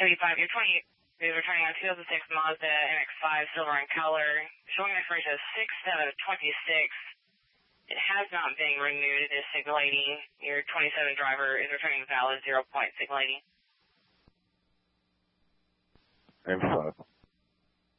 75, your 20 is returning on 2006 Mazda MX-5 silver in color, showing expiration of 6/7/26. It has not been renewed. It is signaling. Your 27 driver is returning valid 0-point signaling. M5.